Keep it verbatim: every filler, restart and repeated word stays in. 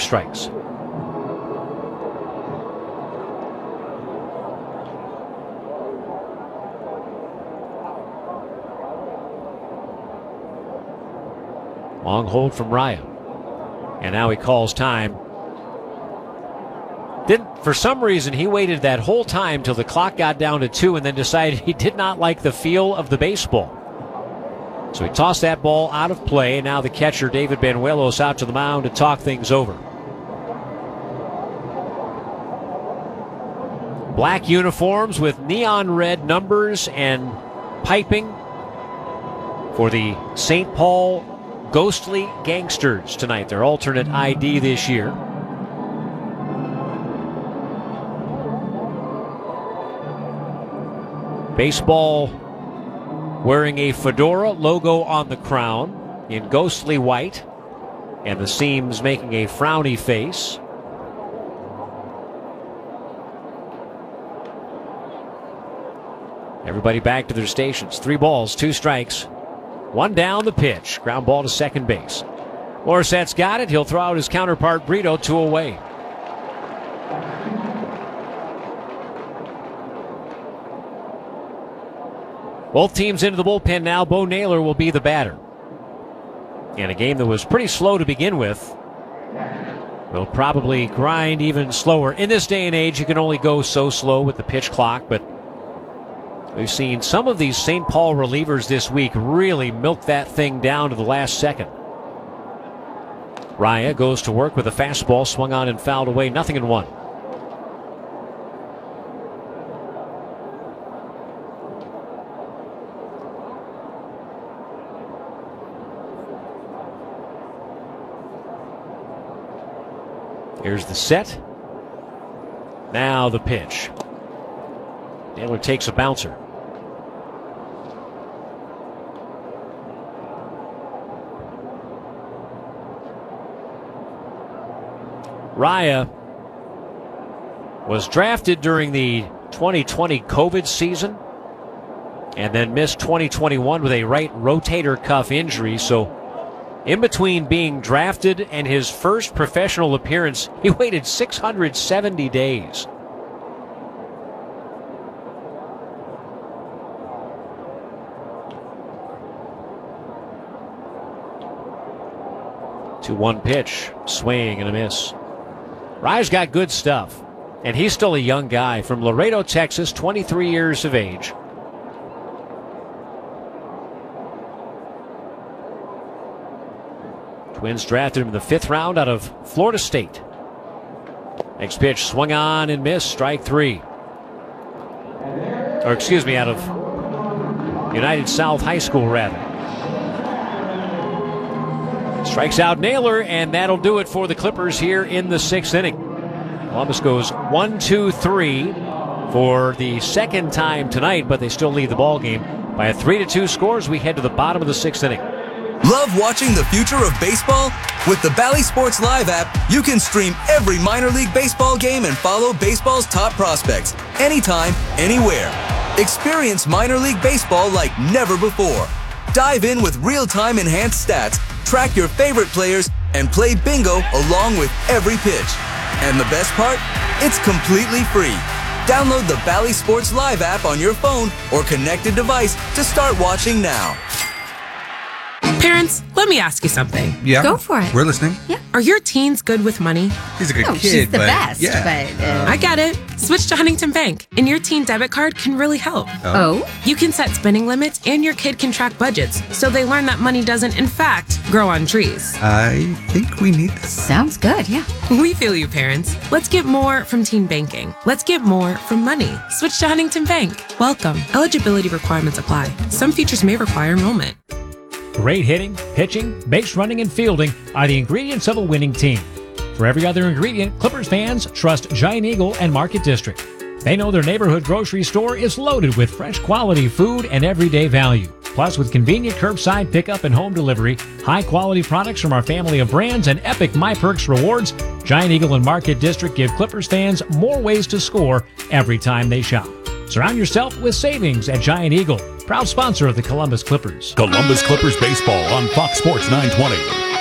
strikes. Long hold from Raya. And now he calls time. Didn't, for some reason, he waited that whole time till the clock got down to two and then decided he did not like the feel of the baseball. So he tossed that ball out of play, and now the catcher, David Banuelos, out to the mound to talk things over. Black uniforms with neon red numbers and piping for the Saint Paul Ghostly Gangsters tonight. Their alternate I D this year. Baseball wearing a fedora, logo on the crown in ghostly white, and the seams making a frowny face. Everybody back to their stations. Three balls, two strikes. One down the pitch. Ground ball to second base. Morissette's got it. He'll throw out his counterpart, Brito, two away. Both teams into the bullpen now. Bo Naylor will be the batter. And a game that was pretty slow to begin with will probably grind even slower. In this day and age, you can only go so slow with the pitch clock, but we've seen some of these Saint Paul relievers this week really milk that thing down to the last second. Raya goes to work with a fastball, swung on and fouled away, nothing in one. Here's the set. Now the pitch. Naylor takes a bouncer. Raya was drafted during the twenty twenty COVID season and then missed twenty twenty-one with a right rotator cuff injury. So in between being drafted and his first professional appearance, he waited six hundred seventy days. two one pitch, swing and a miss. Raya's got good stuff, and he's still a young guy from Laredo, Texas, twenty-three years of age. Twins drafted him in the fifth round out of Florida State. Next pitch, swung on and missed, strike three. Or excuse me, out of United South High School, rather. Strikes out Naylor, and that'll do it for the Clippers here in the sixth inning. Columbus goes one, two, three for the second time tonight, but they still lead the ball game by a three to two score as we head to the bottom of the sixth inning. Love watching the future of baseball? With the Bally Sports Live app, you can stream every minor league baseball game and follow baseball's top prospects anytime, anywhere. Experience minor league baseball like never before. Dive in with real-time enhanced stats, track your favorite players, and play bingo along with every pitch. And the best part? It's completely free. Download the Bally Sports Live app on your phone or connected device to start watching now. Parents, let me ask you something. Yeah. Go for it. We're listening. Yeah. Are your teens good with money? He's a good Oh, kid, she's the but best, yeah. but, uh, I get it. Switch to Huntington Bank, and your teen debit card can really help. Oh? You can set spending limits, and your kid can track budgets, so they learn that money doesn't, in fact, grow on trees. I think we need this. Sounds good, yeah. We feel you, parents. Let's get more from teen banking. Let's get more from money. Switch to Huntington Bank. Welcome. Eligibility requirements apply. Some features may require enrollment. Great hitting, pitching, base running, and fielding are the ingredients of a winning team. For every other ingredient, Clippers fans trust Giant Eagle and Market District. They know their neighborhood grocery store is loaded with fresh quality food and everyday value. Plus, with convenient curbside pickup and home delivery, high-quality products from our family of brands, and epic MyPerks rewards, Giant Eagle and Market District give Clippers fans more ways to score every time they shop. Surround yourself with savings at Giant Eagle, proud sponsor of the Columbus Clippers. Columbus Clippers baseball on Fox Sports nine twenty.